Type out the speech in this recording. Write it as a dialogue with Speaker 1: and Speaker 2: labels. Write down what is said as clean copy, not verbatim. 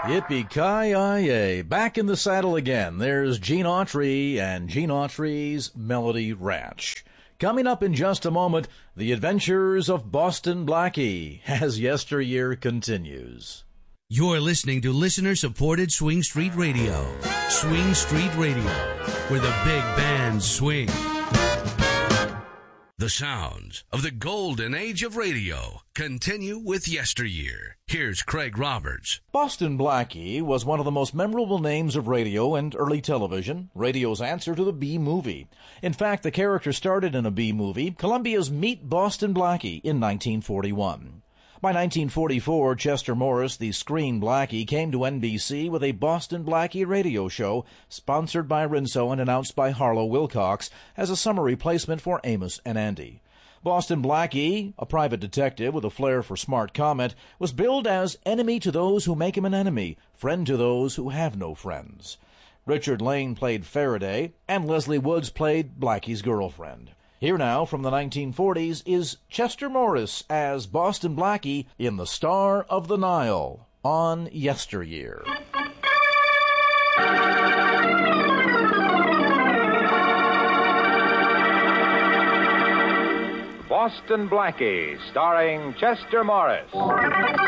Speaker 1: Yippee-ki-yay, back in the saddle again. There's Gene Autry and Gene Autry's Melody Ranch. Coming up in just a moment, the adventures of Boston Blackie as yesteryear continues.
Speaker 2: You're listening to listener-supported Swing Street Radio. Swing Street Radio, where the big bands swing. The sounds of the golden age of radio continue with yesteryear. Here's Craig Roberts.
Speaker 1: Boston Blackie was one of the most memorable names of radio and early television, radio's answer to the B-movie. In fact, the character started in a B-movie, Columbia's Meet Boston Blackie, in 1941. By 1944, Chester Morris, the screen Blackie, came to NBC with a Boston Blackie radio show sponsored by Rinso and announced by Harlow Wilcox as a summer replacement for Amos and Andy. Boston Blackie, a private detective with a flair for smart comment, was billed as enemy to those who make him an enemy, friend to those who have no friends. Richard Lane played Faraday, and Leslie Woods played Blackie's girlfriend. Here now, from the 1940s, is Chester Morris as Boston Blackie in The Star of the Nile on Yesteryear.
Speaker 3: Boston Blackie, starring Chester Morris.